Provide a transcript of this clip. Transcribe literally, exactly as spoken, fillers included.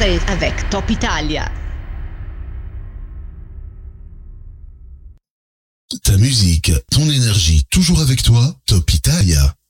française avec Top Italia. Ta musique, ton énergie, toujours avec toi, Top Italia.